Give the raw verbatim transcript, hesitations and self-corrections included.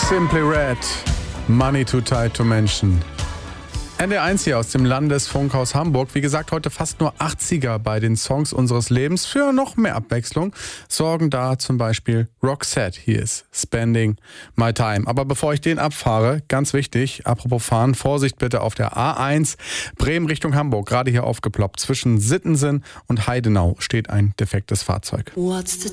Simply Red, Money Too Tight to Mention. N D R eins hier aus dem Landesfunkhaus Hamburg. Wie gesagt, heute fast nur achtziger bei den Songs unseres Lebens. Für noch mehr Abwechslung sorgen da zum Beispiel Roxette. Hier ist Spending My Time. Aber bevor ich den abfahre, ganz wichtig, apropos fahren, Vorsicht bitte auf der A eins, Bremen Richtung Hamburg, gerade hier aufgeploppt. Zwischen Sittensen und Heidenau steht ein defektes Fahrzeug. What's the